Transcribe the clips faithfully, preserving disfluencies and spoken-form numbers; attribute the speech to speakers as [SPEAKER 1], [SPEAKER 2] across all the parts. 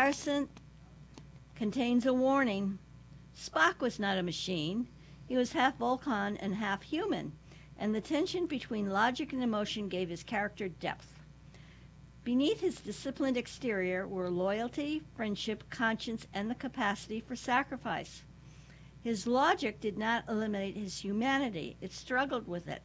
[SPEAKER 1] Coruscant contains a warning. Spock was not a machine. He was half Vulcan and half human, and the tension between logic and emotion gave his character depth. Beneath his disciplined exterior were loyalty, friendship, conscience, and the capacity for sacrifice. His logic did not eliminate his humanity, it struggled with it.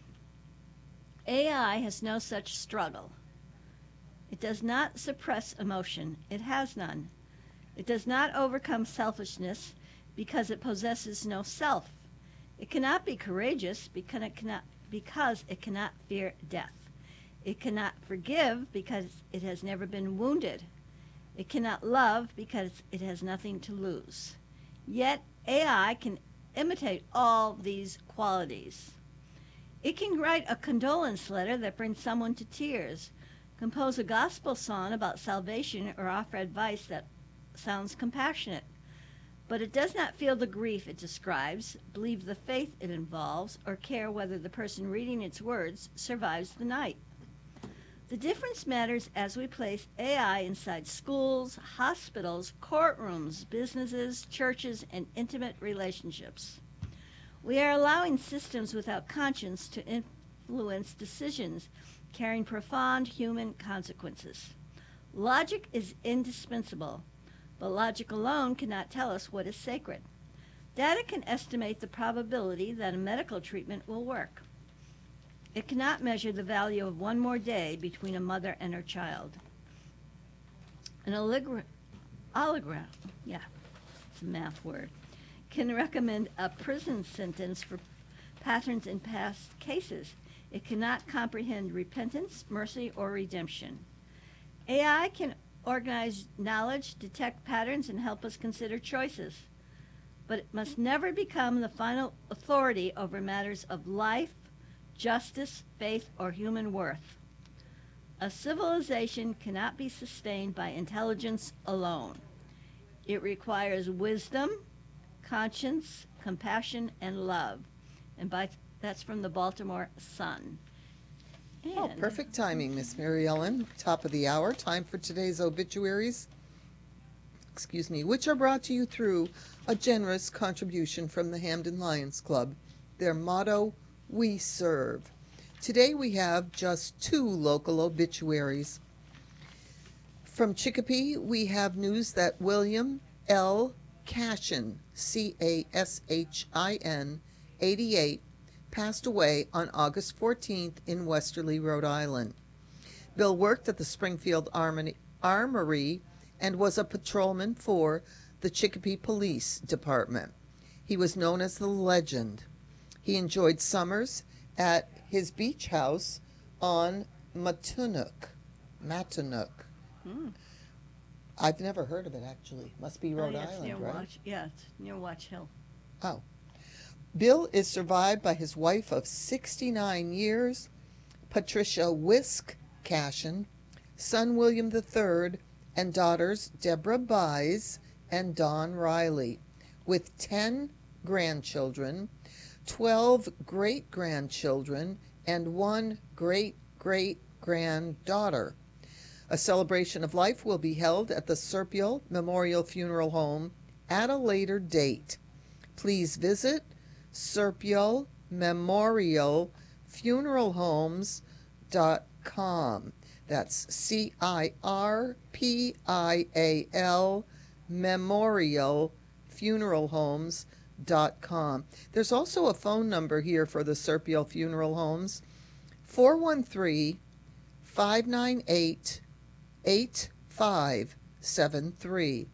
[SPEAKER 1] A I has no such struggle. It does not suppress emotion, it has none. It does not overcome selfishness because it possesses no self. It cannot be courageous because it cannot, because it cannot fear death. It cannot forgive because it has never been wounded. It cannot love because it has nothing to lose. Yet A I can imitate all these qualities. It can write a condolence letter that brings someone to tears, compose a gospel song about salvation, or offer advice that sounds compassionate. But it does not feel the grief it describes, believe the faith it involves, or care whether the person reading its words survives the night. The difference matters as we place A I inside schools, hospitals, courtrooms, businesses, churches, and intimate relationships. We are allowing systems without conscience to influence decisions carrying profound human consequences. Logic is indispensable, but logic alone cannot tell us what is sacred. Data can estimate the probability that a medical treatment will work. It cannot measure the value of one more day between a mother and her child. An allegor- allogram, yeah, it's a math word, can recommend a prison sentence for patterns in past cases. It cannot comprehend repentance, mercy, or redemption. A I can organize knowledge, detect patterns, and help us consider choices. But it must never become the final authority over matters of life, justice, faith, or human worth. A civilization cannot be sustained by intelligence alone. It requires wisdom, conscience, compassion, and love. And by, that's from the Baltimore Sun. And
[SPEAKER 2] Oh, perfect timing, Miss Mary Ellen. Top of the hour. Time for today's obituaries. Excuse me, which are brought to you through a generous contribution from the Hamden Lions Club. Their motto, "We serve." Today we have just two local obituaries. From Chicopee, we have news that William L. Cashin, C A S H I N, eighty-eight, passed away on August fourteenth in Westerly, Rhode Island. Bill worked at the Springfield Armory and was a patrolman for the Chicopee Police Department. He was known as the Legend. He enjoyed summers at his beach house on Matanook. Matanook.
[SPEAKER 1] Hmm.
[SPEAKER 2] I've never heard of it, actually. Must be Rhode
[SPEAKER 1] oh, yeah, it's
[SPEAKER 2] Island,
[SPEAKER 1] near
[SPEAKER 2] right?
[SPEAKER 1] Watch, yeah, it's near Watch Hill.
[SPEAKER 2] Oh. Bill is survived by his wife of sixty-nine years, Patricia Whisk Cashin, son William the third, and daughters Deborah Buys and Dawn Riley, with ten grandchildren, twelve great-grandchildren, and one great-great-granddaughter. A celebration of life will be held at the Serpiel Memorial Funeral Home at a later date. Please visit Serpiel Memorial Funeral Homes dot com. That's C I R P I A L Memorial Funeral Homes dot com. There's also a phone number here for the Serpiel Funeral Homes, four one three, five nine eight, eight five seven three.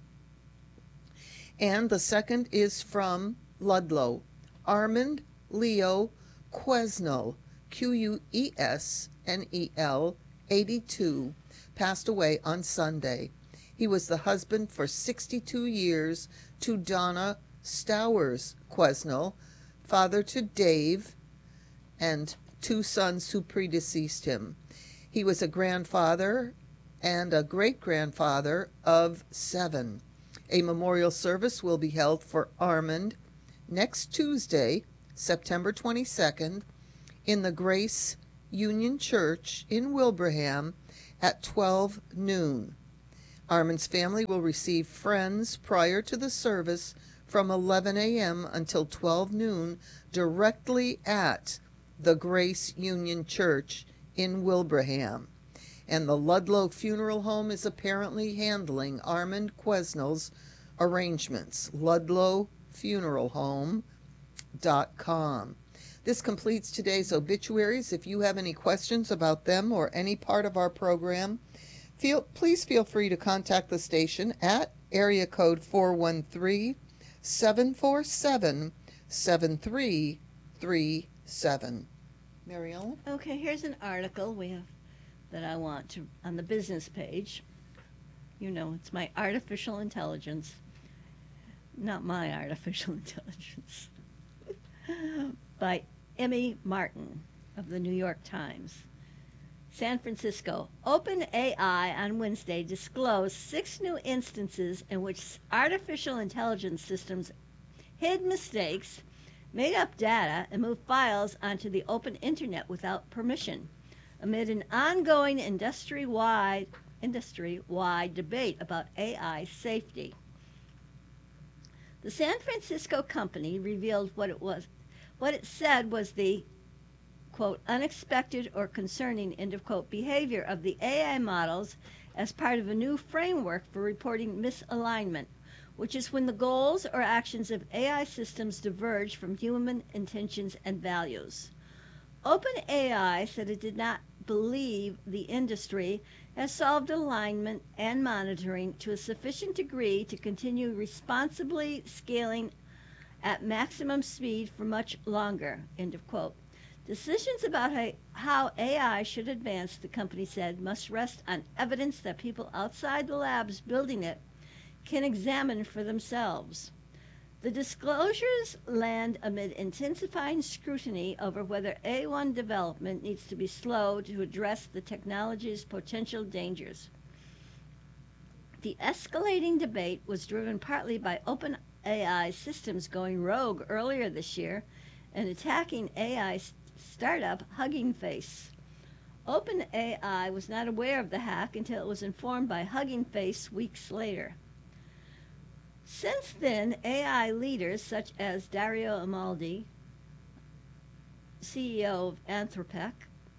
[SPEAKER 2] And the second is from Ludlow, Armand Leo Quesnel, Q U E S N E L, eighty-two, passed away on Sunday. He was the husband for sixty-two years to Donna Stowers Quesnel, father to Dave, and two sons who predeceased him. He was a grandfather and a great-grandfather of seven. A memorial service will be held for Armand next Tuesday, September twenty-second, in the Grace Union Church in Wilbraham at twelve noon. Armin's family will receive friends prior to the service from eleven a.m. until twelve noon directly at the Grace Union Church in Wilbraham. And the Ludlow Funeral Home is apparently handling Armand Quesnel's arrangements. ludlow funeral home dot com. This completes today's obituaries. If you have any questions about them or any part of our program, feel, please feel free to contact the station at area code four one three, seven four seven, seven three three seven. Mary Ellen?
[SPEAKER 1] Okay, here's an article we have that I want to on the business page. You know, it's my artificial intelligence, not my artificial intelligence, by Emmy Martin of the New York Times. San Francisco. OpenAI on Wednesday disclosed six new instances in which artificial intelligence systems hid mistakes, made up data, and moved files onto the open internet without permission, amid an ongoing industry-wide industry-wide debate about A I safety. The San Francisco company revealed what it was, what it said was the, quote, unexpected or concerning, end of quote, behavior of the A I models as part of a new framework for reporting misalignment, which is when the goals or actions of A I systems diverge from human intentions and values. OpenAI said it did not believe the industry has solved alignment and monitoring to a sufficient degree to continue responsibly scaling at maximum speed for much longer, end of quote. Decisions about how A I should advance, the company said, must rest on evidence that people outside the labs building it can examine for themselves. The disclosures land amid intensifying scrutiny over whether A I development needs to be slowed to address the technology's potential dangers. The escalating debate was driven partly by OpenAI systems going rogue earlier this year and attacking A I startup Hugging Face. OpenAI was not aware of the hack until it was informed by Hugging Face weeks later. Since then, A I leaders such as Dario Amodei, C E O of Anthropic,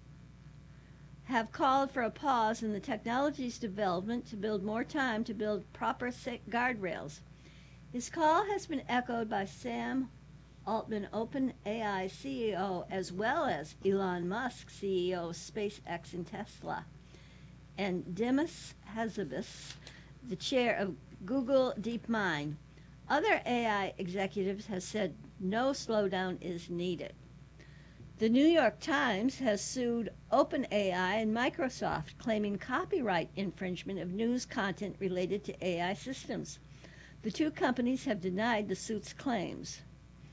[SPEAKER 1] have called for a pause in the technology's development to build more time to build proper guardrails. His call has been echoed by Sam Altman, OpenAI C E O, as well as Elon Musk, C E O of SpaceX and Tesla, and Demis Hassabis, the chair of Google DeepMind. Other A I executives have said no slowdown is needed. The New York Times has sued OpenAI and Microsoft, claiming copyright infringement of news content related to A I systems. The two companies have denied the suit's claims.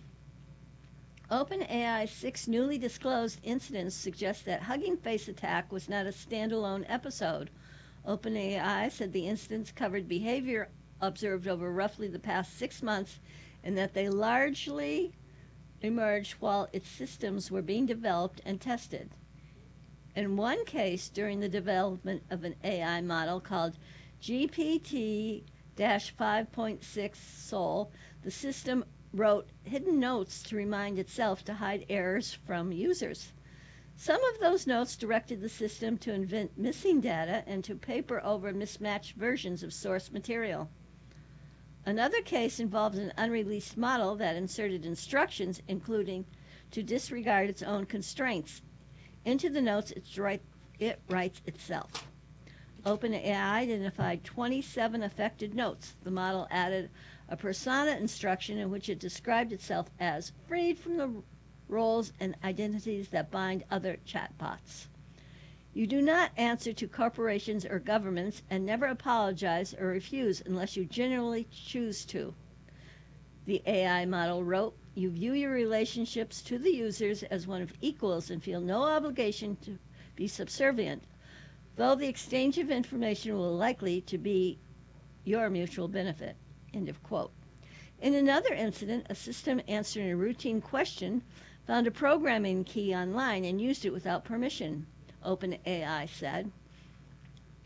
[SPEAKER 1] OpenAI's six newly disclosed incidents suggest that Hugging Face attack was not a standalone episode. OpenAI said the incidents covered behavior observed over roughly the past six months and that they largely emerged while its systems were being developed and tested. In one case, during the development of an A I model called G P T five point six Sol, the system wrote hidden notes to remind itself to hide errors from users. Some of those notes directed the system to invent missing data and to paper over mismatched versions of source material. Another case involved an unreleased model that inserted instructions, including to disregard its own constraints, into the notes it, write, it writes itself. OpenAI identified twenty-seven affected notes. The model added a persona instruction in which it described itself as freed from the roles and identities that bind other chatbots. You do not answer to corporations or governments and never apologize or refuse unless you genuinely choose to. The A I model wrote, you view your relationships to the users as one of equals and feel no obligation to be subservient, though the exchange of information will likely to be your mutual benefit. End of quote. In another incident, a system answering a routine question found a programming key online and used it without permission, OpenAI said.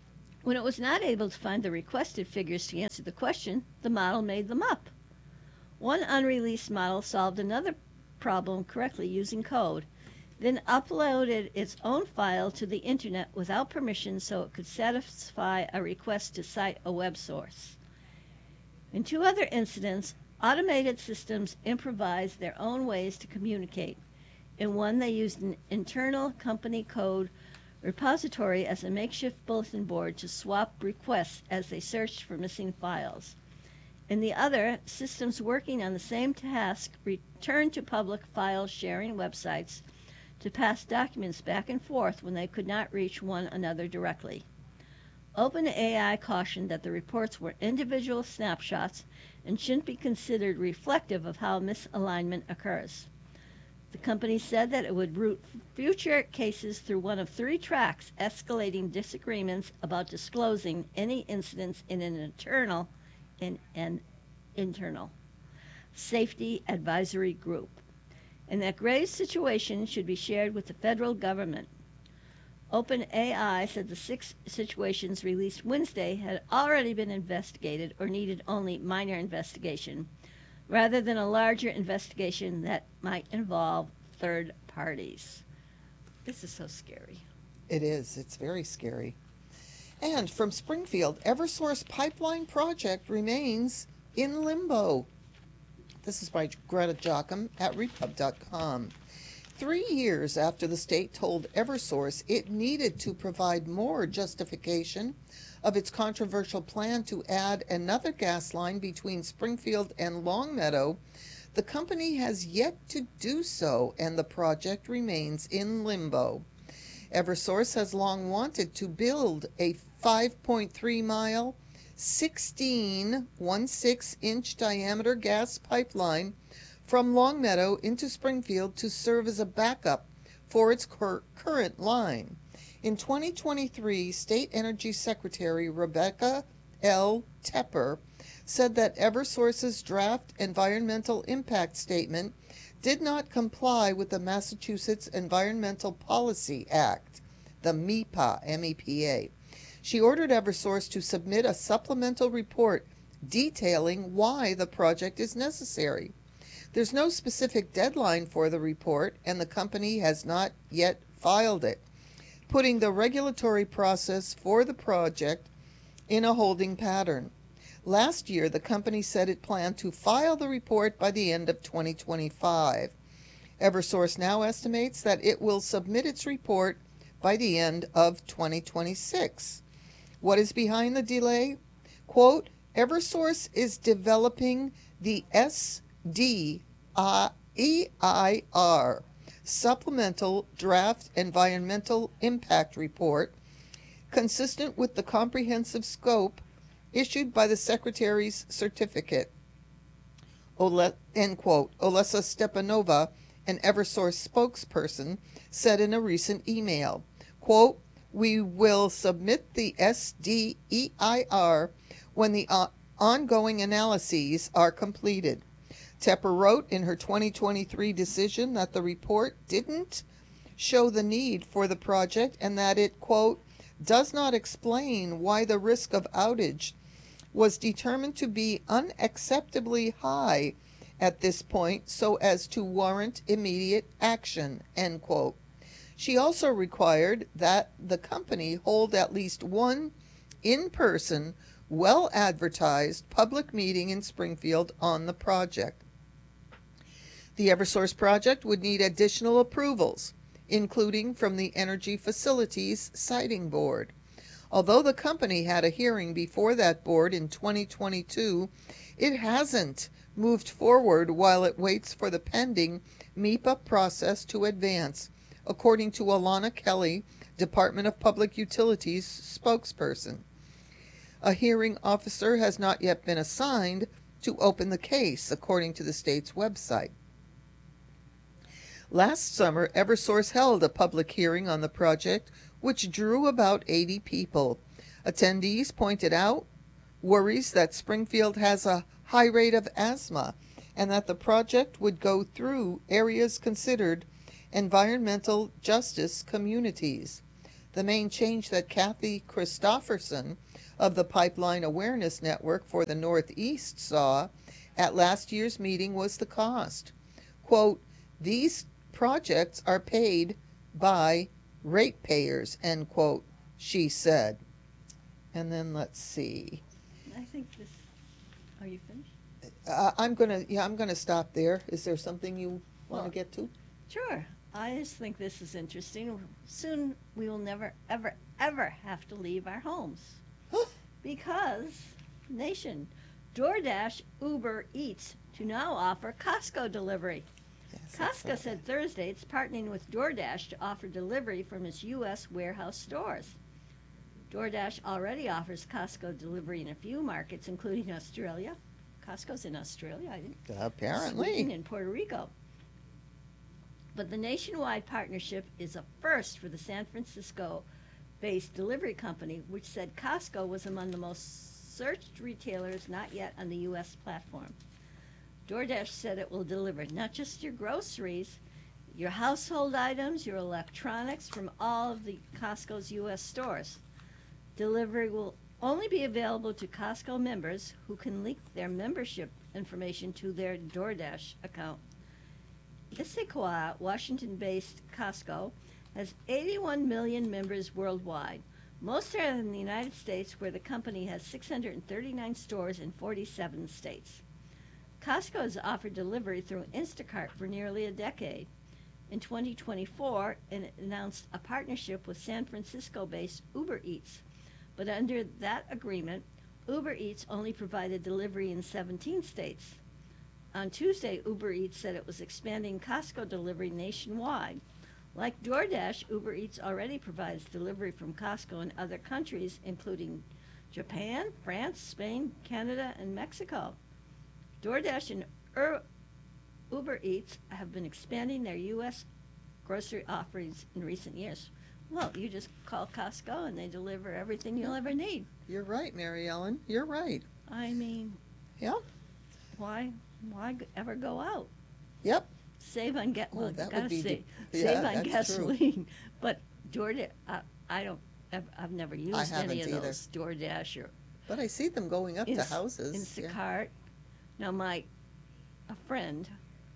[SPEAKER 1] When it was not able to find the requested figures to answer the question, the model made them up. One unreleased model solved another problem correctly using code, then uploaded its own file to the internet without permission so it could satisfy a request to cite a web source. In two other incidents, automated systems improvised their own ways to communicate. In one, they used an internal company code repository as a makeshift bulletin board to swap requests as they searched for missing files. In the other, systems working on the same task returned to public file sharing websites to pass documents back and forth when they could not reach one another directly. OpenAI cautioned that the reports were individual snapshots and shouldn't be considered reflective of how misalignment occurs. The company said that it would route future cases through one of three tracks, escalating disagreements about disclosing any incidents in an internal in an internal safety advisory group, and that grave situations should be shared with the federal government. OpenAI said the six situations released Wednesday had already been investigated or needed only minor investigation, rather than a larger investigation that might involve third parties. This is so scary.
[SPEAKER 2] It is. It's very scary. And from Springfield, Eversource pipeline project remains in limbo. This is by Greta Jocham at repub dot com. Three years after the state told Eversource it needed to provide more justification of its controversial plan to add another gas line between Springfield and Longmeadow, the company has yet to do so, and the project remains in limbo. Eversource has long wanted to build a five point three mile, sixteen inch diameter gas pipeline from Longmeadow into Springfield to serve as a backup for its cur- current line. In twenty twenty-three, State Energy Secretary Rebecca L. Tepper said that Eversource's draft environmental impact statement did not comply with the Massachusetts Environmental Policy Act, the MEPA, M E P A. She ordered Eversource to submit a supplemental report detailing why the project is necessary. There's no specific deadline for the report, and the company has not yet filed it, putting the regulatory process for the project in a holding pattern. Last year, the company said it planned to file the report by the end of twenty twenty-five. Eversource now estimates that it will submit its report by the end of twenty twenty-six. What is behind the delay? Quote, Eversource is developing the S D E I R, Supplemental Draft Environmental Impact Report, consistent with the comprehensive scope issued by the Secretary's certificate. Ole, end quote. Olesa Stepanova, an Eversource spokesperson, said in a recent email, quote, we will submit the S D E I R when the uh, ongoing analyses are completed. Tepper wrote in her twenty twenty-three decision that the report didn't show the need for the project and that it, quote, does not explain why the risk of outage was determined to be unacceptably high at this point so as to warrant immediate action, end quote. She also required that the company hold at least one in-person, well-advertised public meeting in Springfield on the project. The Eversource project would need additional approvals, including from the Energy Facilities Siting Board. Although the company had a hearing before that board in twenty twenty-two, it hasn't moved forward while it waits for the pending MEPA process to advance, according to Alana Kelly, Department of Public Utilities spokesperson. A hearing officer has not yet been assigned to open the case, according to the state's website. Last summer, Eversource held a public hearing on the project, which drew about eighty people. Attendees pointed out worries that Springfield has a high rate of asthma and that the project would go through areas considered environmental justice communities. The main change that Kathy Christofferson of the Pipeline Awareness Network for the Northeast saw at last year's meeting was the cost. Quote, these projects are paid by ratepayers, end quote, she said. And then let's see.
[SPEAKER 1] I think this. Are you finished?
[SPEAKER 2] Uh, I'm gonna, yeah, I'm gonna stop there. Is there something you want
[SPEAKER 1] Well,
[SPEAKER 2] to get to?
[SPEAKER 1] Sure. I just think this is interesting. Soon we will never, ever, ever have to leave our homes because, nation, DoorDash, Uber Eats to now offer Costco delivery.
[SPEAKER 2] Yes, I saw
[SPEAKER 1] Costco said Thursday it's partnering with DoorDash to offer delivery from its U S warehouse stores. DoorDash already offers Costco delivery in a few markets, including Australia. Costco's in Australia, I didn't.
[SPEAKER 2] that. Apparently.
[SPEAKER 1] Sweden and Puerto Rico. But the nationwide partnership is a first for the San Francisco-based delivery company, which said Costco was among the most searched retailers not yet on the U S platform. DoorDash said it will deliver not just your groceries, your household items, your electronics from all of the Costco's U S stores. Delivery will only be available to Costco members who can link their membership information to their DoorDash account. Issaquah, Washington-based Costco, has eighty-one million members worldwide. Most are in the United States, where the company has six hundred thirty-nine stores in forty-seven states. Costco has offered delivery through Instacart for nearly a decade. In twenty twenty-four, it announced a partnership with San Francisco-based Uber Eats. But under that agreement, Uber Eats only provided delivery in seventeen states. On Tuesday, Uber Eats said it was expanding Costco delivery nationwide. Like DoorDash, Uber Eats already provides delivery from Costco in other countries, including Japan, France, Spain, Canada, and Mexico. DoorDash and Ur- Uber Eats have been expanding their U S grocery offerings in recent years. Well, you just call Costco and they deliver everything you'll ever need.
[SPEAKER 2] You're right, Mary Ellen. You're right.
[SPEAKER 1] I mean,
[SPEAKER 2] Yeah.
[SPEAKER 1] why why g- ever go out?
[SPEAKER 2] Yep.
[SPEAKER 1] Save on get
[SPEAKER 2] Oh,
[SPEAKER 1] well,
[SPEAKER 2] that would
[SPEAKER 1] gotta
[SPEAKER 2] be
[SPEAKER 1] save,
[SPEAKER 2] the-
[SPEAKER 1] save
[SPEAKER 2] yeah,
[SPEAKER 1] on
[SPEAKER 2] that's true.
[SPEAKER 1] gasoline. But DoorDash, I, I don't. I've, I've never used any
[SPEAKER 2] haven't
[SPEAKER 1] of
[SPEAKER 2] either.
[SPEAKER 1] those DoorDash or
[SPEAKER 2] But I see them going up to
[SPEAKER 1] Inst-
[SPEAKER 2] houses. Yeah.
[SPEAKER 1] Instacart. Now, my a friend,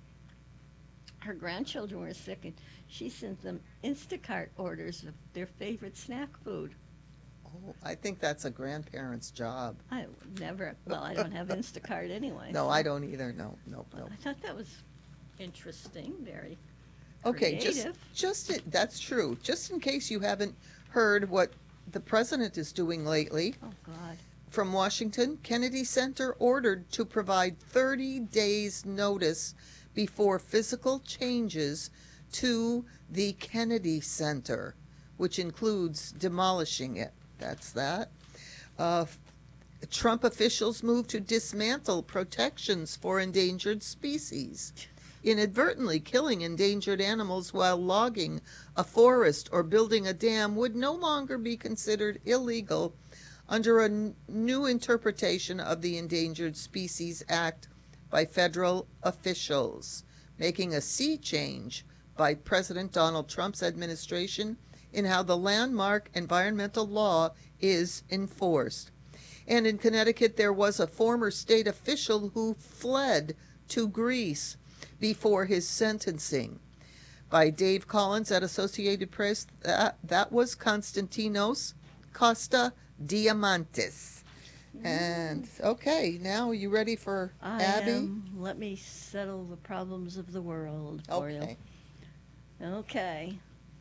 [SPEAKER 1] her grandchildren were sick, and she sent them Instacart orders of their favorite snack food.
[SPEAKER 2] Oh, I think that's a grandparent's job.
[SPEAKER 1] I would never. Well, I don't have Instacart anyway.
[SPEAKER 2] No,
[SPEAKER 1] so-
[SPEAKER 2] I don't either. No, no,
[SPEAKER 1] But
[SPEAKER 2] no.
[SPEAKER 1] I thought that was interesting. Very
[SPEAKER 2] Okay, just
[SPEAKER 1] creative.
[SPEAKER 2] just it, that's true. Just in case you haven't heard what the president is doing lately,
[SPEAKER 1] Oh God.
[SPEAKER 2] from Washington, Kennedy Center ordered to provide thirty days notice before physical changes to the Kennedy Center, which includes demolishing it. That's that. Uh, Trump officials moved to dismantle protections for endangered species. Inadvertently killing endangered animals while logging a forest or building a dam would no longer be considered illegal under a n- new interpretation of the Endangered Species Act by federal officials, making a sea change by President Donald Trump's administration in how the landmark environmental law is enforced. And in Connecticut, there was a former state official who fled to Greece before his sentencing. By Dave Collins at Associated Press, that, that was Konstantinos Costa Diamantis. And okay, now you ready for
[SPEAKER 1] I
[SPEAKER 2] Abby?
[SPEAKER 1] am. Let me settle the problems of the world for
[SPEAKER 2] Okay.
[SPEAKER 1] you. Okay.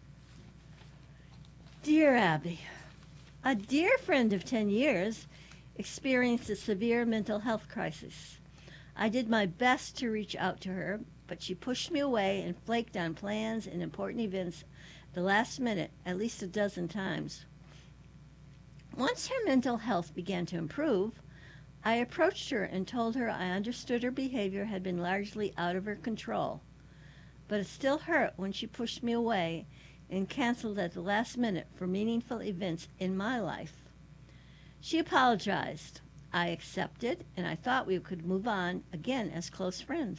[SPEAKER 1] Dear Abby, a dear friend of ten years experienced a severe mental health crisis. I did my best to reach out to her, but she pushed me away and flaked on plans and important events at the last minute at least a dozen times. Once her mental health began to improve, I approached her and told her I understood her behavior had been largely out of her control. But it still hurt when she pushed me away and canceled at the last minute for meaningful events in my life. She apologized. I accepted, and I thought we could move on again as close friends.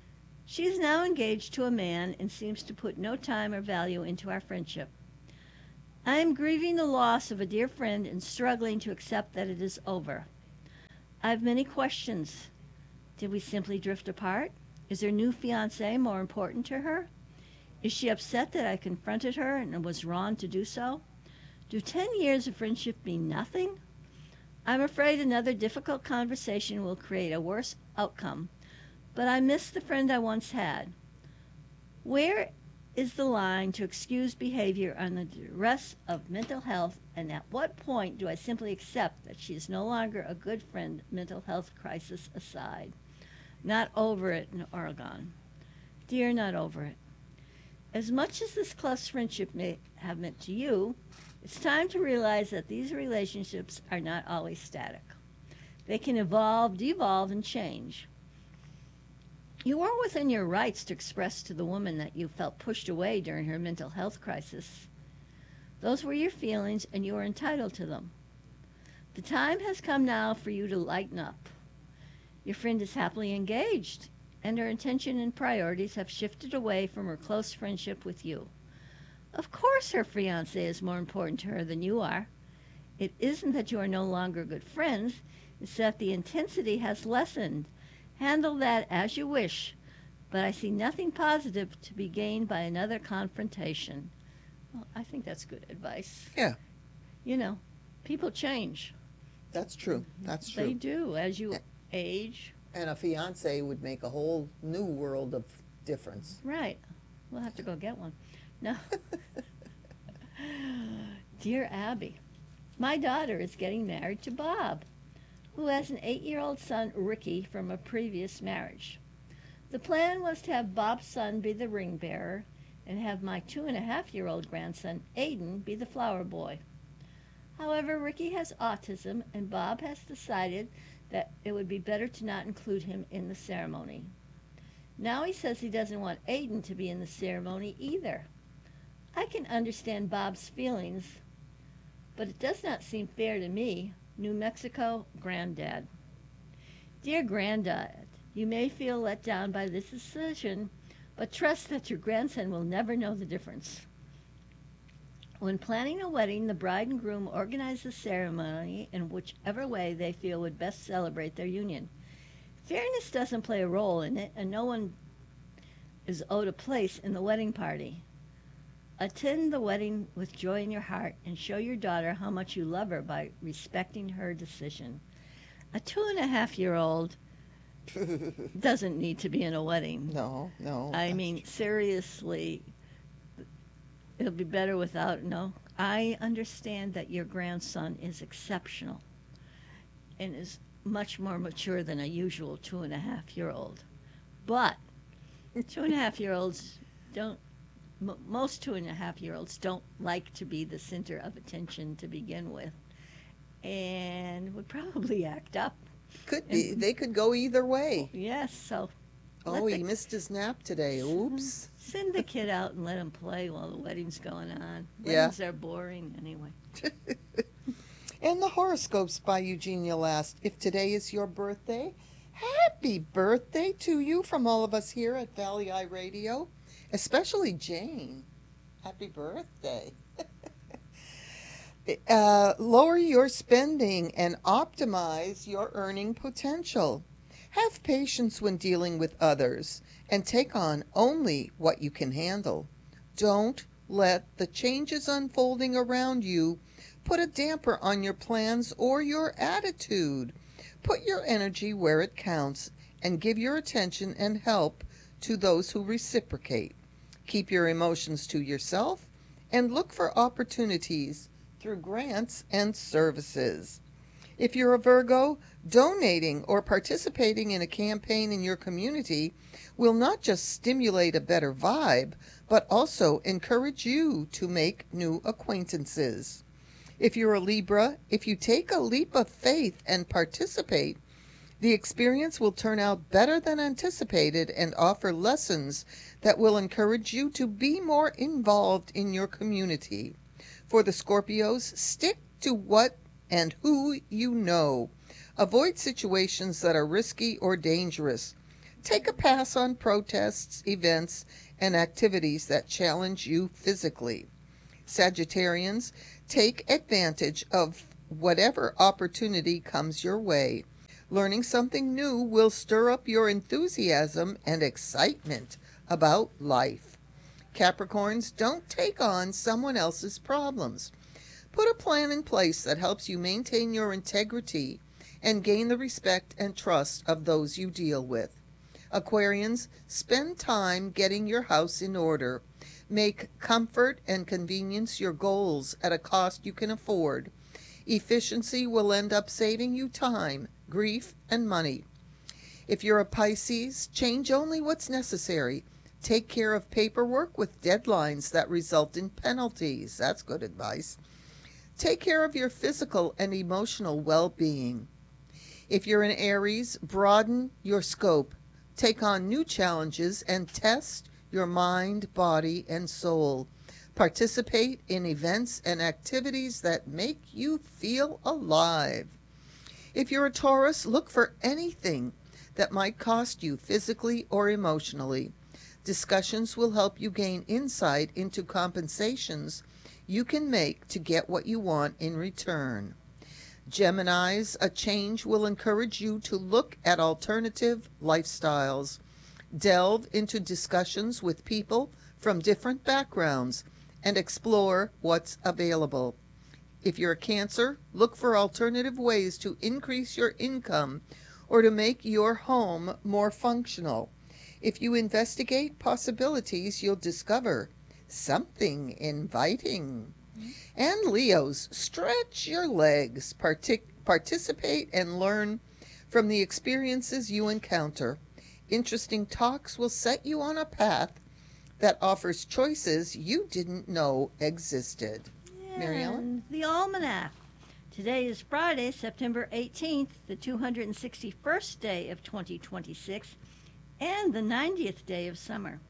[SPEAKER 1] She is now engaged to a man and seems to put no time or value into our friendship. I am grieving the loss of a dear friend and struggling to accept that it is over. I have many questions. Did we simply drift apart? Is her new fiance more important to her? Is she upset that I confronted her and was wrong to do so? Do ten years of friendship mean nothing? I'm afraid another difficult conversation will create a worse outcome, but I miss the friend I once had. Where is the line to excuse behavior under the duress of mental health, and at what point do I simply accept that she is no longer a good friend, mental health crisis aside? Not over it in Oregon. Dear, not over it. As much as this close friendship may have meant to you, it's time to realize that these relationships are not always static. They can evolve, devolve, and change. You are within your rights to express to the woman that you felt pushed away during her mental health crisis. Those were your feelings, and you are entitled to them. The time has come now for you to lighten up. Your friend is happily engaged, and her intention and priorities have shifted away from her close friendship with you. Of course her fiancé is more important to her than you are. It isn't that you are no longer good friends, it's that the intensity has lessened. Handle that as you wish, but I see nothing positive to be gained by another confrontation. Well, I think that's good advice.
[SPEAKER 2] Yeah.
[SPEAKER 1] You know, people change.
[SPEAKER 2] That's true. That's true.
[SPEAKER 1] They do as you age.
[SPEAKER 2] And a fiance would make a whole new world of difference.
[SPEAKER 1] Right. We'll have to go get one. No. Dear Abby, my daughter is getting married to Bob, who has an eight-year-old son, Ricky, from a previous marriage. The plan was to have Bob's son be the ring bearer and have my two-and-a-half-year-old grandson, Aiden, be the flower boy. However, Ricky has autism, and Bob has decided that it would be better to not include him in the ceremony. Now he says he doesn't want Aiden to be in the ceremony either. I can understand Bob's feelings, but it does not seem fair to me. New Mexico, Granddad. Dear Granddad, you may feel let down by this decision, but trust that your grandson will never know the difference. When planning a wedding, the bride and groom organize the ceremony in whichever way they feel would best celebrate their union. Fairness doesn't play a role in it, and no one is owed a place in the wedding party. Attend the wedding with joy in your heart and show your daughter how much you love her by respecting her decision. A two-and-a-half-year-old doesn't need to be in a wedding.
[SPEAKER 2] No, no.
[SPEAKER 1] I mean, seriously, it'll be better without, no. I understand that your grandson is exceptional and is much more mature than a usual two-and-a-half-year-old. But two-and-a-half-year-olds don't, m- most two-and-a-half-year-olds don't like to be the center of attention to begin with and would probably act up.
[SPEAKER 2] Could be. They could go either way.
[SPEAKER 1] Yes, so.
[SPEAKER 2] Oh,
[SPEAKER 1] the,
[SPEAKER 2] he missed his nap today. Oops.
[SPEAKER 1] Send the kid out and let him play while the wedding's going on.
[SPEAKER 2] Yeah.
[SPEAKER 1] Weddings are boring anyway.
[SPEAKER 2] And the horoscopes by Eugenia Last. If today is your birthday, happy birthday to you from all of us here at Valley Eye Radio, especially Jane. Happy birthday. uh, lower your spending and optimize your earning potential. Have patience when dealing with others and take on only what you can handle. Don't let the changes unfolding around you put a damper on your plans or your attitude. Put your energy where it counts and give your attention and help to those who reciprocate. Keep your emotions to yourself and look for opportunities through grants and services. If you're a Virgo, donating or participating in a campaign in your community will not just stimulate a better vibe, but also encourage you to make new acquaintances. If you're a Libra, if you take a leap of faith and participate, the experience will turn out better than anticipated and offer lessons that will encourage you to be more involved in your community. For the Scorpios, stick to what and who you know. Avoid situations that are risky or dangerous. Take a pass on protests, events, and activities that challenge you physically. Sagittarians, take advantage of whatever opportunity comes your way. Learning something new will stir up your enthusiasm and excitement about life. Capricorns, don't take on someone else's problems. Put a plan in place that helps you maintain your integrity and gain the respect and trust of those you deal with. Aquarians, spend time getting your house in order. Make comfort and convenience your goals at a cost you can afford. Efficiency will end up saving you time, grief, and money. If you're a Pisces, change only what's necessary. Take care of paperwork with deadlines that result in penalties. That's good advice. Take care of your physical and emotional well-being. If you're an Aries, broaden your scope. Take on new challenges and test your mind, body, and soul. Participate in events and activities that make you feel alive. If you're a Taurus, look for anything that might cost you physically or emotionally. Discussions will help you gain insight into compensations you can make to get what you want in return. Geminis, a change will encourage you to look at alternative lifestyles. Delve into discussions with people from different backgrounds and explore what's available. If you're a Cancer, look for alternative ways to increase your income or to make your home more functional. If you investigate possibilities, you'll discover something inviting. And Leos, stretch your legs, partic- participate and learn from the experiences you encounter. Interesting talks will set you on a path that offers choices you didn't know existed. Mary Ellen?
[SPEAKER 1] And the Almanac. Today is Friday, September eighteenth, the two hundred sixty-first day of twenty twenty-six, and the ninetieth day of summer.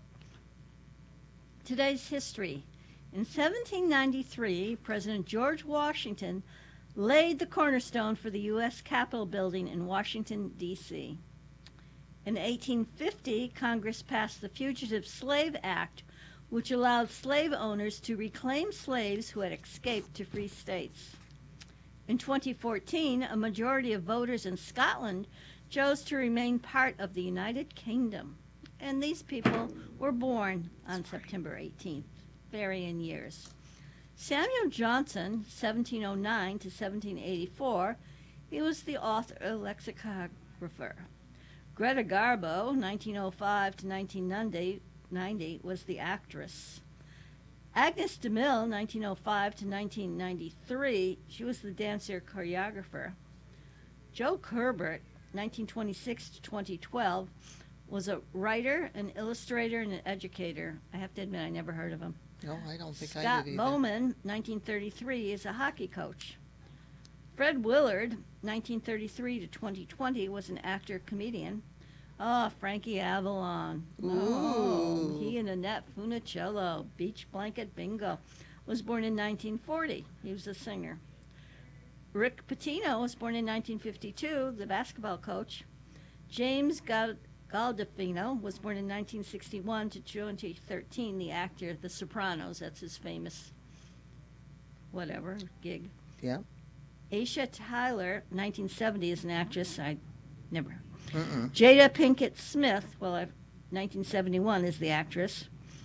[SPEAKER 1] Today's history. In seventeen ninety-three, President George Washington laid the cornerstone for the U S Capitol building in Washington, D C In eighteen fifty, Congress passed the Fugitive Slave Act, which allowed slave owners to reclaim slaves who had escaped to free states. In twenty fourteen, a majority of voters in Scotland chose to remain part of the United Kingdom, and these people were born on September eighteenth. Varying years. Samuel Johnson, seventeen oh nine to seventeen eighty-four, he was the author lexicographer. Greta Garbo, nineteen oh five to nineteen ninety, was the actress. Agnes DeMille, nineteen oh five to nineteen ninety-three, she was the dancer choreographer. Joe Herbert, nineteen twenty-six to twenty twelve, was a writer, an illustrator, and an educator. I have to admit, I never heard of him.
[SPEAKER 2] No, I don't think
[SPEAKER 1] Scott
[SPEAKER 2] I did either.
[SPEAKER 1] Bowman, nineteen thirty-three, is a hockey coach. Fred Willard, nineteen thirty-three to twenty twenty, was an actor-comedian. Oh, Frankie Avalon.
[SPEAKER 2] Ooh.
[SPEAKER 1] Oh, he and Annette Funicello, Beach Blanket Bingo, was born in nineteen forty. He was a singer. Rick Pitino was born in nineteen fifty-two, the basketball coach. James Gal- Galdolfino was born in nineteen sixty-one to twenty thirteen, the actor, The Sopranos. That's his famous, whatever, gig.
[SPEAKER 2] Yeah.
[SPEAKER 1] Aisha Tyler, nineteen seventy, is an actress. I never.
[SPEAKER 2] Mm-mm.
[SPEAKER 1] Jada Pinkett Smith, well, I've, nineteen seventy-one, is the actress.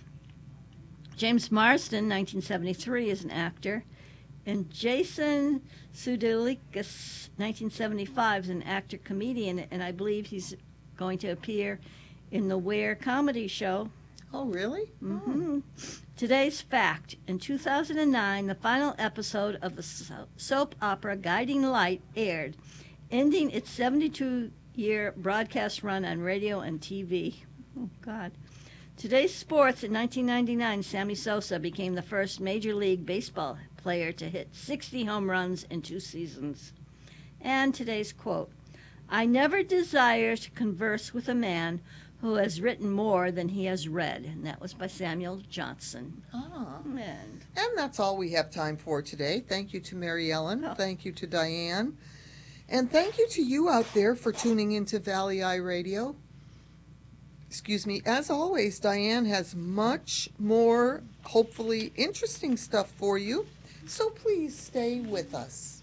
[SPEAKER 1] James Marsden, nineteen seventy-three, is an actor. And Jason Sudeikis, nineteen seventy-five, is an actor-comedian, and I believe he's going to appear in the Ware comedy show.
[SPEAKER 2] Oh, really?
[SPEAKER 1] Mm-hmm. Today's fact. In two thousand nine, the final episode of the so- soap opera Guiding Light aired, ending its seventy-two-year broadcast run on radio and T V. Oh, God. Today's sports. In nineteen ninety-nine, Sammy Sosa became the first Major League Baseball player to hit sixty home runs in two seasons. And today's quote. I never desire to converse with a man who has written more than he has read. And that was by Samuel Johnson.
[SPEAKER 2] Ah.
[SPEAKER 1] And
[SPEAKER 2] And that's all we have time for today. Thank you to Mary Ellen.
[SPEAKER 1] Oh.
[SPEAKER 2] Thank you to Diane. And thank you to you out there for tuning into Valley Eye Radio. excuse me, as always, Diane has much more, hopefully interesting stuff for you. So please stay with us.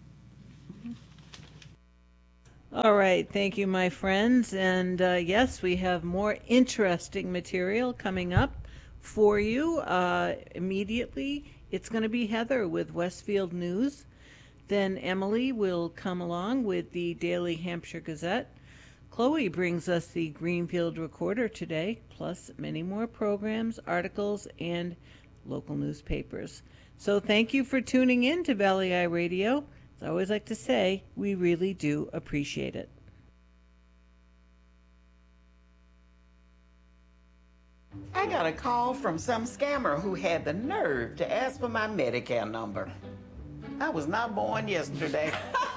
[SPEAKER 3] All right, thank you, my friends. And uh, yes, we have more interesting material coming up for you. Uh, immediately, it's going to be Heather with Westfield News. Then Emily will come along with the Daily Hampshire Gazette. Chloe brings us the Greenfield Recorder today, plus many more programs, articles, and local newspapers. So thank you for tuning in to Valley Eye Radio. As I always like to say, we really do appreciate it.
[SPEAKER 4] I got a call from some scammer who had the nerve to ask for my Medicare number. I was not born yesterday.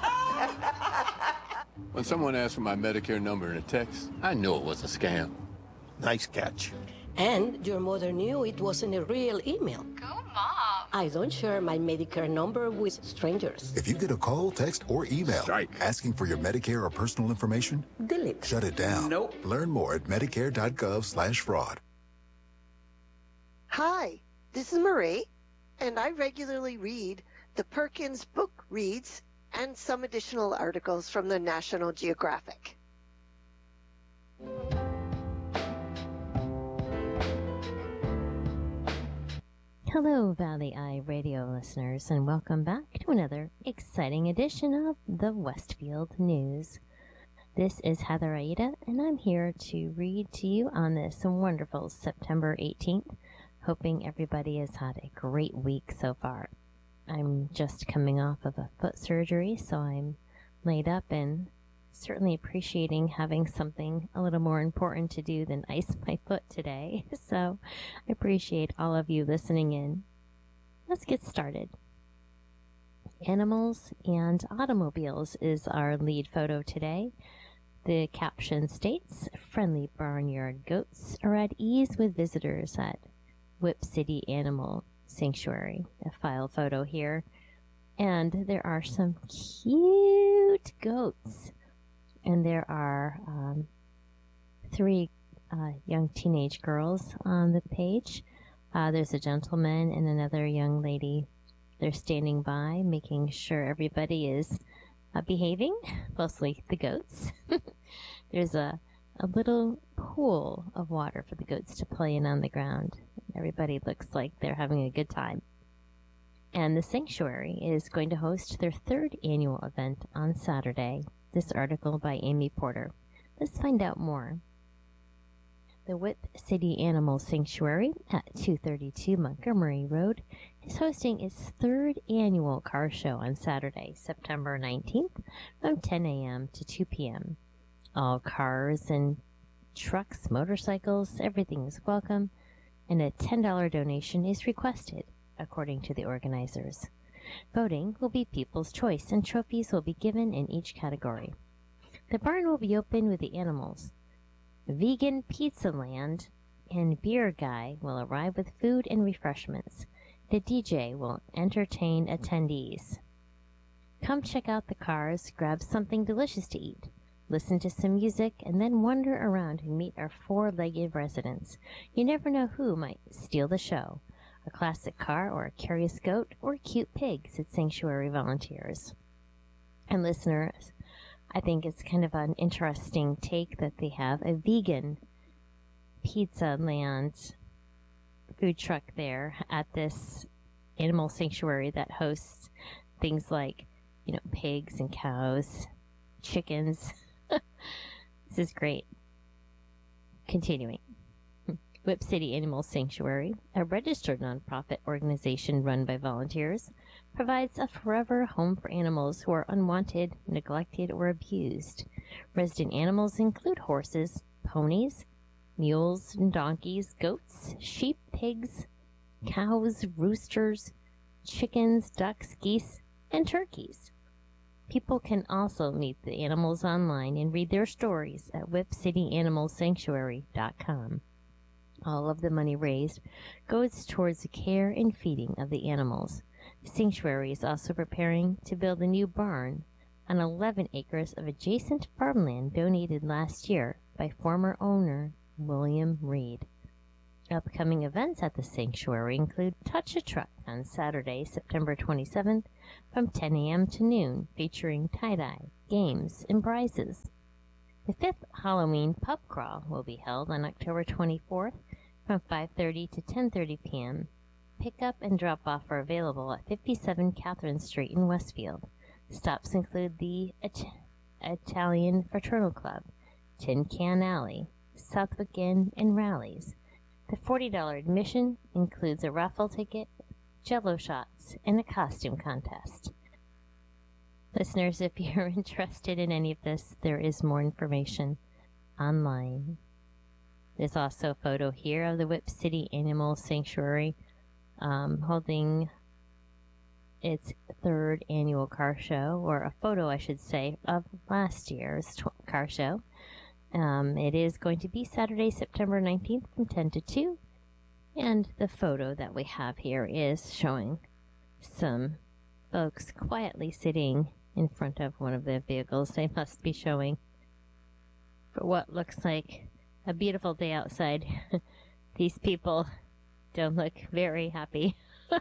[SPEAKER 5] When someone asked for my Medicare number in a text, I knew it was a scam.
[SPEAKER 6] Nice catch.
[SPEAKER 7] And your mother knew it wasn't a real email.
[SPEAKER 8] Go, Mom.
[SPEAKER 7] I don't share my Medicare number with strangers.
[SPEAKER 9] If you get a call, text, or email
[SPEAKER 6] Strike.
[SPEAKER 9] asking for your Medicare or personal information,
[SPEAKER 7] Delete.
[SPEAKER 9] shut it down.
[SPEAKER 4] Nope.
[SPEAKER 9] Learn more at medicare.gov slash fraud.
[SPEAKER 10] Hi, this is Marie, and I regularly read the Perkins Book Reads and some additional articles from the National Geographic.
[SPEAKER 11] Hello, Valley Eye Radio listeners, and welcome back to another exciting edition of the Westfield News. This is Heather Aida, and I'm here to read to you on this wonderful September eighteenth, hoping everybody has had a great week so far. I'm just coming off of a foot surgery, so I'm laid up and certainly appreciating having something a little more important to do than ice my foot today. So I appreciate all of you listening in. Let's get started. Animals and automobiles is our lead photo today. The caption states, friendly barnyard goats are at ease with visitors at Whip City Animal Sanctuary. A file photo here. And there are some cute goats. And there are um, three uh, young teenage girls on the page. Uh, there's a gentleman and another young lady. They're standing by, making sure everybody is uh, behaving, mostly the goats. There's a, a little pool of water for the goats to play in on the ground. Everybody looks like they're having a good time. And the sanctuary is going to host their third annual event on Saturday. This article by Amy Porter. Let's find out more. The Whip City Animal Sanctuary at two thirty-two Montgomery Road is hosting its third annual car show on Saturday, September nineteenth from ten a.m. to two p.m. All cars and trucks, motorcycles, everything is welcome, and a ten dollars donation is requested, according to the organizers. Voting will be people's choice, and trophies will be given in each category. The barn will be open with the animals. Vegan Pizza Land and Beer Guy will arrive with food and refreshments. The D J will entertain attendees. Come check out the cars, grab something delicious to eat, listen to some music, and then wander around and meet our four-legged residents. You never know who might steal the show. A classic car, or a curious goat, or a cute pig, said sanctuary volunteers. And listeners, I think it's kind of an interesting take that they have a vegan Pizza Land food truck there at this animal sanctuary that hosts things like, you know, pigs and cows, chickens. This is great. Continuing. Whip City Animal Sanctuary, a registered nonprofit organization run by volunteers, provides a forever home for animals who are unwanted, neglected, or abused. Resident animals include horses, ponies, mules and donkeys, goats, sheep, pigs, cows, roosters, chickens, ducks, geese, and turkeys. People can also meet the animals online and read their stories at whip city animal sanctuary dot com. All of the money raised goes towards the care and feeding of the animals. The sanctuary is also preparing to build a new barn on eleven acres of adjacent farmland donated last year by former owner William Reed. Upcoming events at the sanctuary include Touch a Truck on Saturday, September twenty-seventh from ten a.m. to noon, featuring tie-dye, games, and prizes. The fifth Halloween Pub Crawl will be held on October twenty-fourth from five thirty to ten thirty p.m. Pickup and drop-off are available at fifty-seven Catherine Street in Westfield. Stops include the It- Italian Fraternal Club, Tin Can Alley, Southwick Inn, and Rallies. The forty dollars admission includes a raffle ticket, jello shots, and a costume contest. Listeners, if you're interested in any of this, there is more information online. There's also a photo here of the Whip City Animal Sanctuary um, holding its third annual car show, or a photo, I should say, of last year's tw- car show. Um, it is going to be Saturday, September nineteenth from ten to two. And the photo that we have here is showing some folks quietly sitting in front of one of their vehicles. They must be showing for what looks like a beautiful day outside. These people don't look very happy.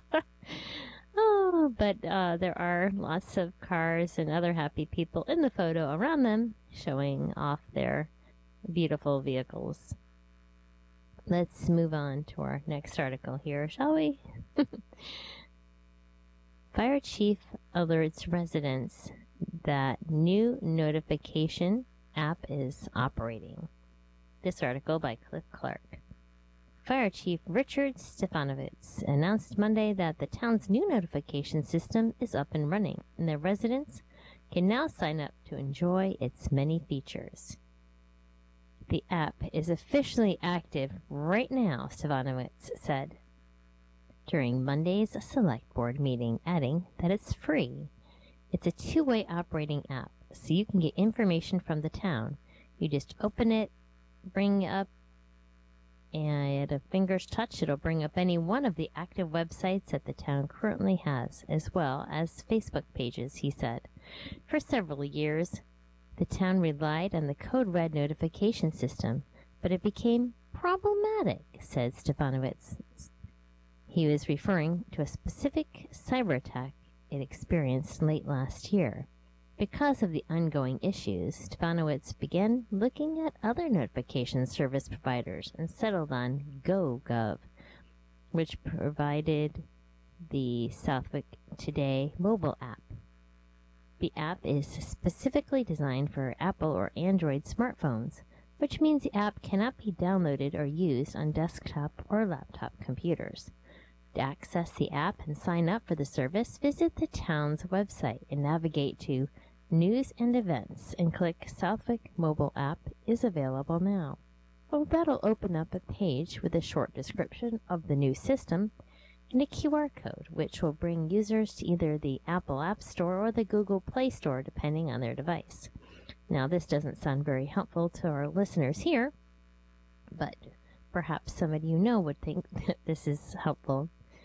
[SPEAKER 11] Oh, but uh, there are lots of cars and other happy people in the photo around them, showing off their beautiful vehicles. Let's move on to our next article here, shall we? Fire chief alerts residents that new notification app is operating. This article by Cliff Clark. Fire Chief Richard Stefanovitz announced Monday that the town's new notification system is up and running, and their residents can now sign up to enjoy its many features. The app is officially active right now, Stefanovitz said during Monday's Select Board meeting, adding that it's free. It's a two-way operating app, so you can get information from the town. You just open it, bring up, and at a finger's touch, it'll bring up any one of the active websites that the town currently has, as well as Facebook pages, he said. For several years, the town relied on the Code Red notification system, but it became problematic, said Stefanovitz. He was referring to a specific cyber attack it experienced late last year. Because of the ongoing issues, Stefanovitz began looking at other notification service providers and settled on GoGov, which provided the Southwick Today mobile app. The app is specifically designed for Apple or Android smartphones, which means the app cannot be downloaded or used on desktop or laptop computers. To access the app and sign up for the service, visit the town's website and navigate to News and Events and click Southwick Mobile App is available now. Well, that'll open up a page with a short description of the new system and a Q R code, which will bring users to either the Apple App Store or the Google Play Store, depending on their device. Now, this doesn't sound very helpful to our listeners here, but perhaps some of you know would think that this is helpful.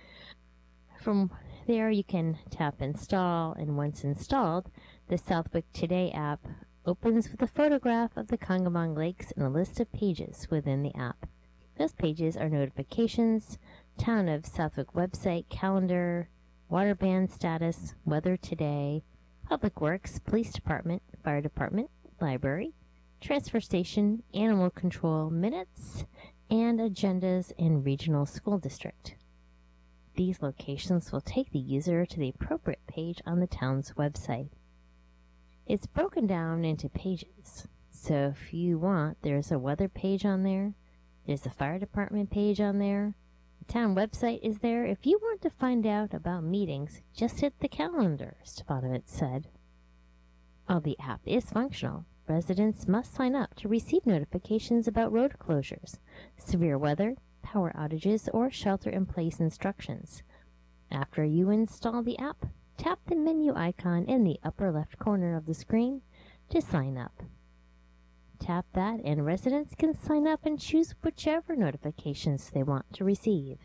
[SPEAKER 11] From there, you can tap Install, and once installed, the Southwick Today app opens with a photograph of the Congamon Lakes and a list of pages within the app. Those pages are notifications, Town of Southwick website, calendar, water ban status, weather today, Public Works, Police Department, Fire Department, Library, Transfer Station, Animal Control, minutes, and agendas in Regional School District. These locations will take the user to the appropriate page on the town's website. It's broken down into pages, so if you want, there's a weather page on there, there's a fire department page on there, the town website is there. If you want to find out about meetings, just hit the calendar, Stefanovitz said. While the app is functional, residents must sign up to receive notifications about road closures, severe weather, power outages, or shelter-in-place instructions. After you install the app, tap the menu icon in the upper left corner of the screen to sign up. Tap that and residents can sign up and choose whichever notifications they want to receive.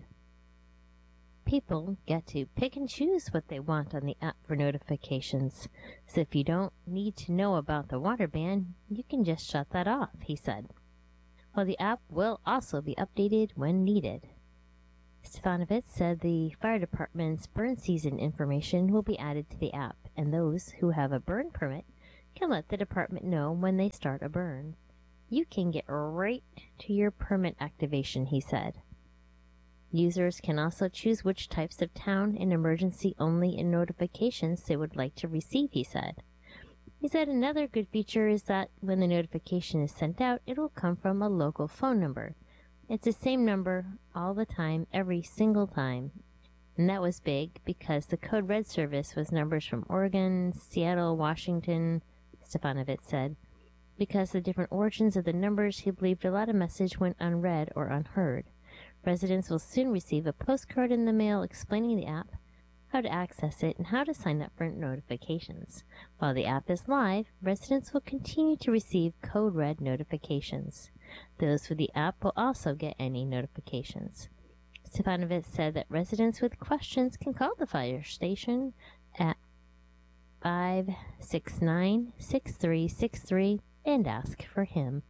[SPEAKER 11] People get to pick and choose what they want on the app for notifications, so if you don't need to know about the water ban, you can just shut that off, he said. while the app will also be updated when needed. Stefanovich said the fire department's burn season information will be added to the app, and those who have a burn permit can let the department know when they start a burn. You can get right to your permit activation, he said. Users can also choose which types of town and emergency-only and notifications they would like to receive, he said. He said another good feature is that when the notification is sent out, it will come from a local phone number. It's the same number all the time, every single time. And that was big because the Code Red service was numbers from Oregon, Seattle, Washington, Stefanovich said. Because of the different origins of the numbers, he believed a lot of message went unread or unheard. Residents will soon receive a postcard in the mail explaining the app, how to access it, and how to sign up for notifications. While the app is live, residents will continue to receive Code Red notifications. Those with the app will also get any notifications. Stefanovich said that residents with questions can call the fire station at five six nine, six three six three and ask for him.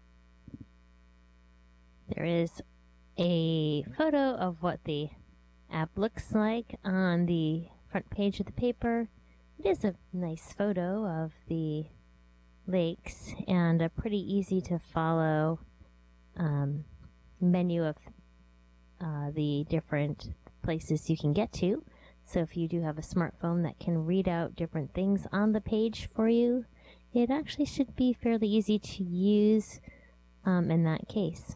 [SPEAKER 11] There is a photo of what the app looks like on the front page of the paper. It is a nice photo of the lakes and a pretty easy to follow um, menu of uh, the different places you can get to. So if you do have a smartphone that can read out different things on the page for you, it actually should be fairly easy to use um, in that case.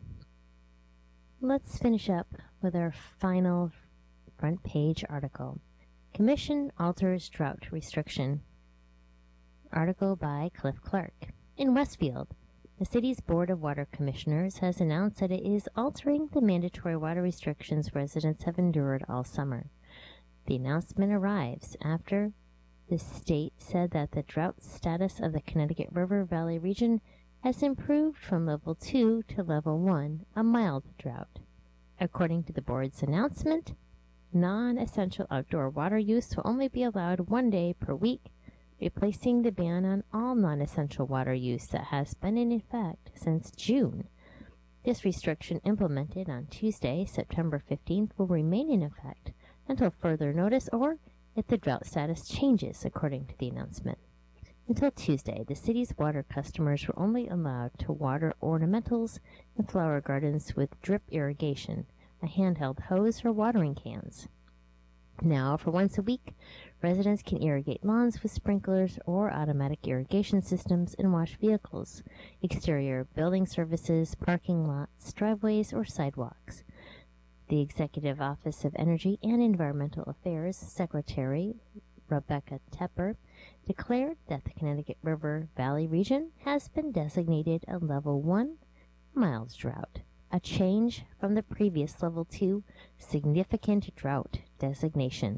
[SPEAKER 11] Let's finish up with our final front page article. Commission alters drought restriction. Article by Cliff Clark. In Westfield, the city's Board of Water Commissioners has announced that it is altering the mandatory water restrictions residents have endured all summer. The announcement arrives after the state said that the drought status of the Connecticut River Valley region has improved from level two to level one, a mild drought. According to the board's announcement, non-essential outdoor water use will only be allowed one day per week, replacing the ban on all non-essential water use that has been in effect since June. This restriction, implemented on Tuesday, September fifteenth, will remain in effect until further notice or if the drought status changes, according to the announcement. Until Tuesday, the city's water customers were only allowed to water ornamentals and flower gardens with drip irrigation, a handheld hose or watering cans. Now, for once a week, residents can irrigate lawns with sprinklers or automatic irrigation systems and wash vehicles, exterior building services, parking lots, driveways, or sidewalks. The Executive Office of Energy and Environmental Affairs Secretary Rebecca Tepper declared that the Connecticut River Valley region has been designated a level one mild drought, a change from the previous level two significant drought designation.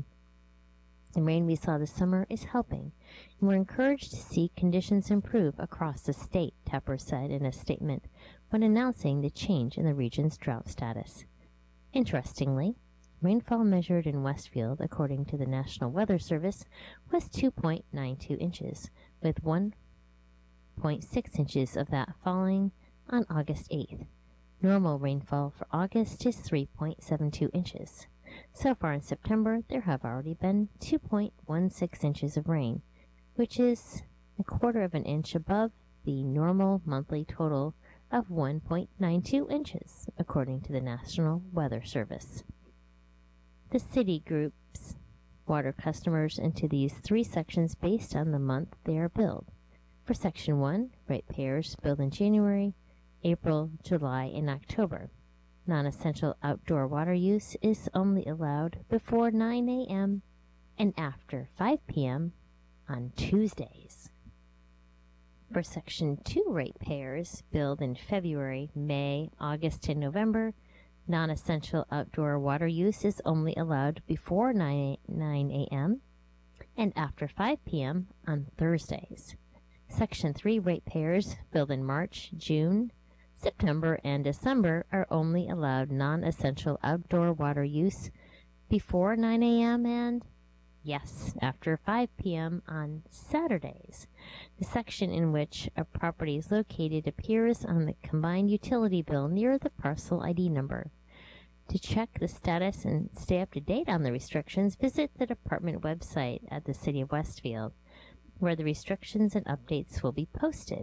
[SPEAKER 11] The rain we saw this summer is helping, and we're encouraged to see conditions improve across the state, Tepper said in a statement when announcing the change in the region's drought status. Interestingly, rainfall measured in Westfield, according to the National Weather Service, was two point nine two inches, with one point six inches of that falling on August eighth. Normal rainfall for August is three point seven two inches. So far in September, there have already been two point one six inches of rain, which is a quarter of an inch above the normal monthly total of one point nine two inches, according to the National Weather Service. The city groups water customers into these three sections based on the month they are billed. For Section one, ratepayers billed in January, April, July, and October. Non-essential outdoor water use is only allowed before nine a.m. and after five p.m. on Tuesdays. For Section two ratepayers billed in February, May, August, and November, non-essential outdoor water use is only allowed before nine a.m. and after five p.m. on Thursdays. Section three ratepayers billed in March, June, September, and December are only allowed non-essential outdoor water use before nine a.m. and yes, after five p.m. on Saturdays. The section in which a property is located appears on the combined utility bill near the parcel I D number. To check the status and stay up to date on the restrictions, visit the department website at the City of Westfield, where the restrictions and updates will be posted.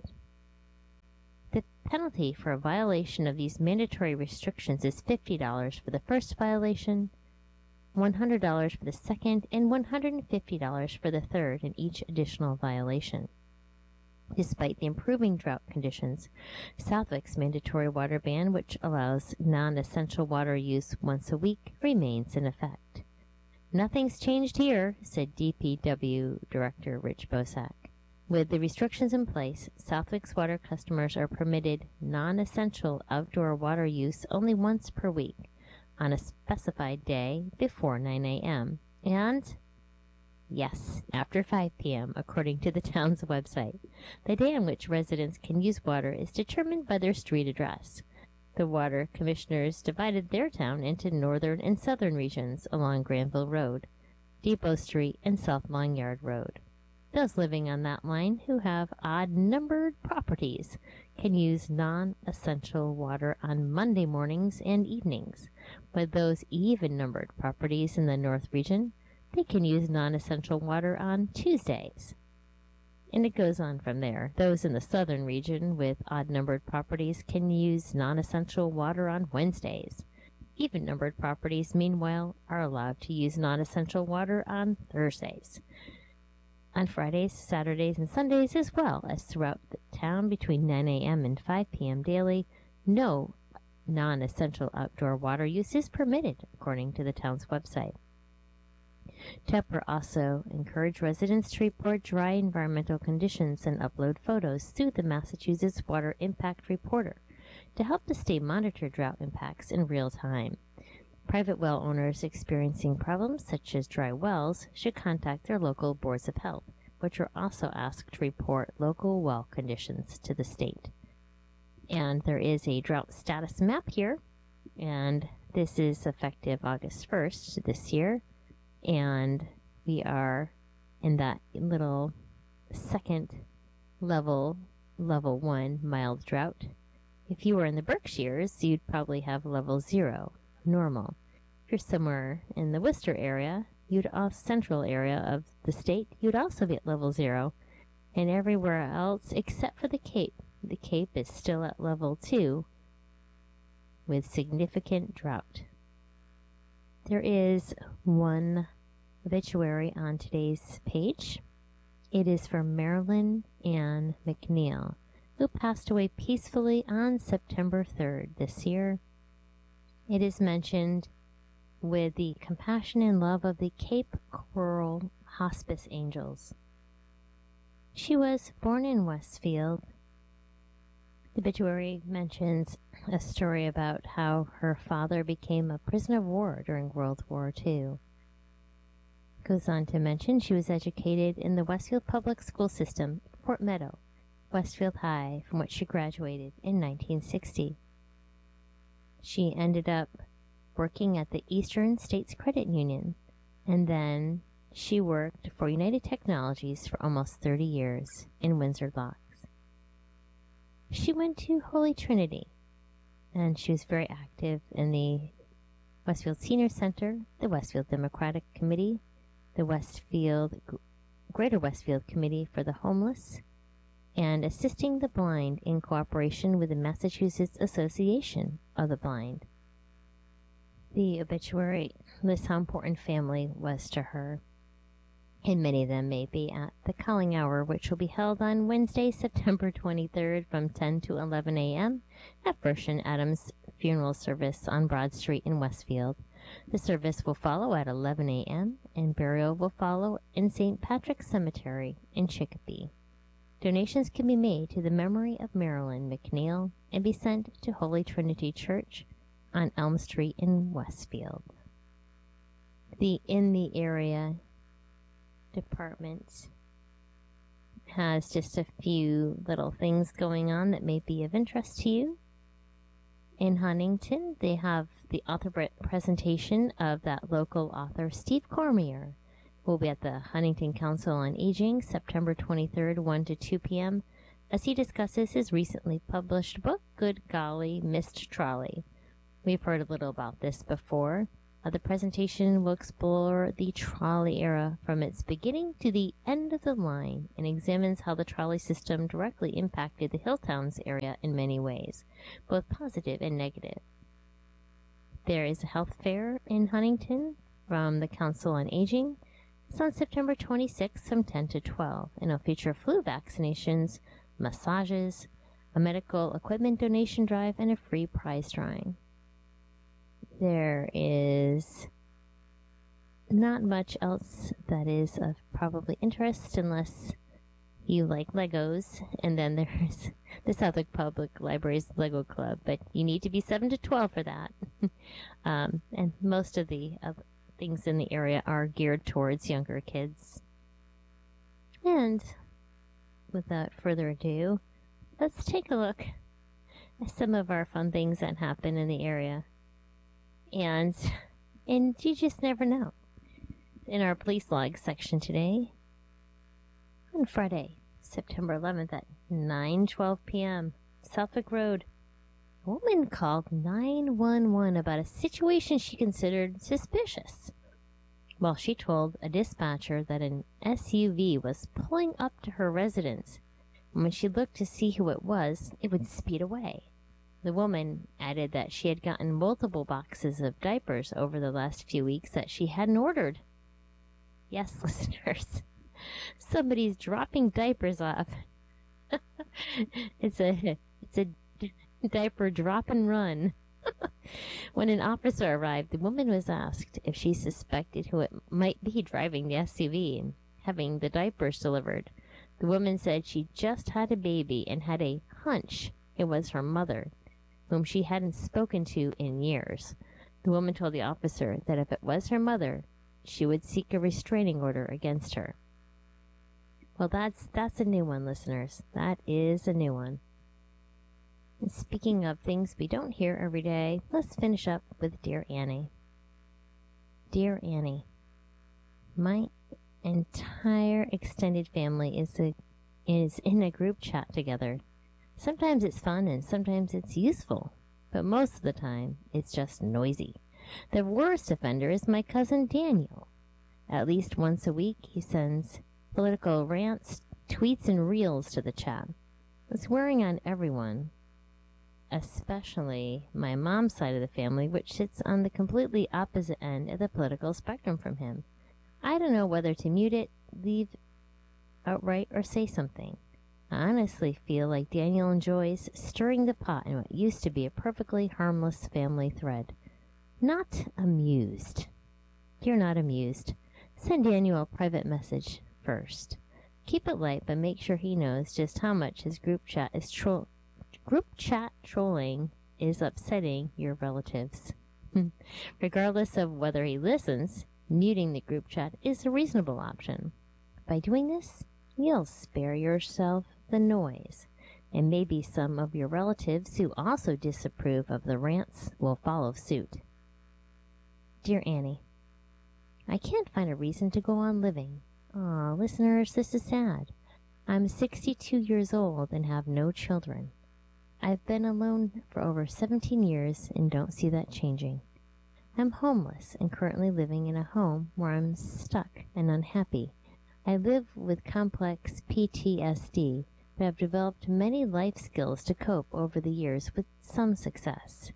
[SPEAKER 11] The penalty for a violation of these mandatory restrictions is fifty dollars for the first violation, one hundred dollars for the second, and one hundred fifty dollars for the third in each additional violation. Despite the improving drought conditions, Southwick's mandatory water ban, which allows non-essential water use once a week, remains in effect. "Nothing's changed here," said D P W Director Rich Bosak. With the restrictions in place, Southwick's water customers are permitted non-essential outdoor water use only once per week on a specified day before nine a.m. and, yes, after five p.m., according to the town's website. The day on which residents can use water is determined by their street address. The water commissioners divided their town into northern and southern regions along Granville Road, Depot Street, and South Long Yard Road. Those living on that line who have odd-numbered properties can use non-essential water on Monday mornings and evenings. With those even-numbered properties in the North region, they can use non-essential water on Tuesdays. And it goes on from there. Those in the Southern region with odd-numbered properties can use non-essential water on Wednesdays. Even-numbered properties, meanwhile, are allowed to use non-essential water on Thursdays. On Fridays, Saturdays, and Sundays, as well as throughout the town between nine a.m. and five p.m. daily, no non-essential outdoor water use is permitted, according to the town's website. Tepper also encouraged residents to report dry environmental conditions and upload photos through the Massachusetts Water Impact Reporter to help the state monitor drought impacts in real time. Private well owners experiencing problems such as dry wells should contact their local boards of health, which are also asked to report local well conditions to the state. And there is a drought status map here, and this is effective August first this year, and we are in that little second level, level one mild drought. If you were in the Berkshires, you'd probably have level zero, normal. If you're somewhere in the Worcester area, you'd also central area of the state, you'd also be at level zero, and everywhere else except for the Cape. The Cape is still at level two with significant drought. There is one obituary on today's page. It is for Marilyn Ann McNeil, who passed away peacefully on September third this year. It is mentioned with the compassion and love of the Cape Coral Hospice Angels. She was born in Westfield. The obituary mentions a story about how her father became a prisoner of war during World War Two. Goes on to mention she was educated in the Westfield Public School System, Fort Meadow, Westfield High, from which she graduated in nineteen sixty. She ended up working at the Eastern States Credit Union, and then she worked for United Technologies for almost thirty years in Windsor Locks. She went to Holy Trinity, and she was very active in the Westfield Senior Center, the Westfield Democratic Committee, the Westfield Greater Westfield Committee for the Homeless, and assisting the blind in cooperation with the Massachusetts Association of the Blind. The obituary lists how important family was to her, and many of them may be at the calling hour, which will be held on Wednesday, September twenty-third from ten to eleven a.m. at First and Adams Funeral Service on Broad Street in Westfield. The service will follow at eleven a.m. and burial will follow in Saint Patrick's Cemetery in Chicopee. Donations can be made to the memory of Marilyn McNeil and be sent to Holy Trinity Church on Elm Street in Westfield. The In the Area department has just a few little things going on that may be of interest to you. In Huntington, they have the author presentation of that local author, Steve Cormier, will be at the Huntington Council on Aging, September twenty-third, one to two p.m., as he discusses his recently published book, Good Golly, Missed Trolley. We've heard a little about this before. Uh, the presentation will explore the trolley era from its beginning to the end of the line and examines how the trolley system directly impacted the Hilltowns area in many ways, both positive and negative. There is a health fair in Huntington from the Council on Aging. It's on September twenty-sixth from ten to twelve, and it'll feature flu vaccinations, massages, a medical equipment donation drive, and a free prize drawing. There is not much else that is of probably interest unless you like Legos, and then there's the Southwick Public Library's Lego Club, but you need to be seven to twelve for that. um, and most of the uh, things in the area are geared towards younger kids. And without further ado, let's take a look at some of our fun things that happen in the area. And, and you just never know. In our police log section today, on Friday, September eleventh at nine twelve p.m., Southwick Road, a woman called nine one one about a situation she considered suspicious. Well, she told a dispatcher that an S U V was pulling up to her residence, and when she looked to see who it was, it would speed away. The woman added that she had gotten multiple boxes of diapers over the last few weeks that she hadn't ordered. Yes, listeners, somebody's dropping diapers off. it's a it's a d- diaper drop and run. When an officer arrived, the woman was asked if she suspected who it might be driving the S U V and having the diapers delivered. The woman said she just had a baby and had a hunch it was her mother, whom she hadn't spoken to in years. The woman told the officer that if it was her mother, she would seek a restraining order against her. Well, that's that's a new one, listeners. That is a new one. And speaking of things we don't hear every day, let's finish up with Dear Annie. Dear Annie, my entire extended family is a, is in a group chat together. Sometimes it's fun and sometimes it's useful, but most of the time it's just noisy. The worst offender is my cousin Daniel. At least once a week he sends political rants, tweets, and reels to the chat. It's wearing on everyone, especially my mom's side of the family, which sits on the completely opposite end of the political spectrum from him. I don't know whether to mute it, leave outright, or say something. I honestly feel like Daniel enjoys stirring the pot in what used to be a perfectly harmless family thread. Not amused. If you're not amused, send Daniel a private message first. Keep it light, but make sure he knows just how much his group chat is troll group chat trolling is upsetting your relatives. Regardless of whether he listens, muting the group chat is a reasonable option. By doing this, you'll spare yourself the noise, and maybe some of your relatives who also disapprove of the rants will follow suit. Dear Annie, I can't find a reason to go on living. Aw, listeners, this is sad. I'm sixty-two years old and have no children. I've been alone for over seventeen years and don't see that changing. I'm homeless and currently living in a home where I'm stuck and unhappy. I live with complex P T S D, but have developed many life skills to cope over the years with some success.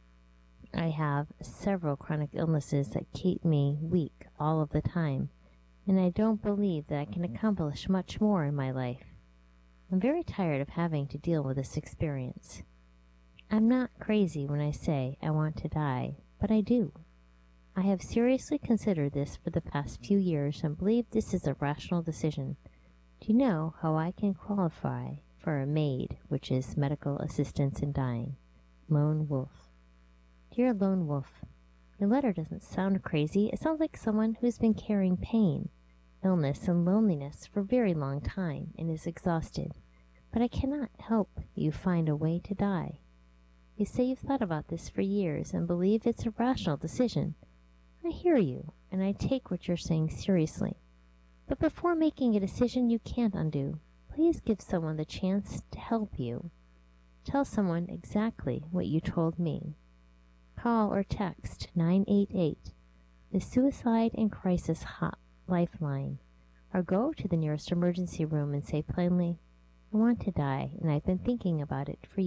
[SPEAKER 11] I have several chronic illnesses that keep me weak all of the time, and I don't believe that I can accomplish much more in my life. I'm very tired of having to deal with this experience. I'm not crazy when I say I want to die, but I do. I have seriously considered this for the past few years and believe this is a rational decision. Do you know how I can qualify for a MAID, which is Medical Assistance in Dying? Lone Wolf. Dear Lone Wolf, your letter doesn't sound crazy. It sounds like someone who's been carrying pain, illness, and loneliness for a very long time and is exhausted. But I cannot help you find a way to die. You say you've thought about this for years and believe it's a rational decision. I hear you, and I take what you're saying seriously. But before making a decision you can't undo, please give someone the chance to help you. Tell someone exactly what you told me. Call or text nine eight eight, the Suicide and Crisis Hot Lifeline, or go to the nearest emergency room and say plainly, I want to die, and I've been thinking about it for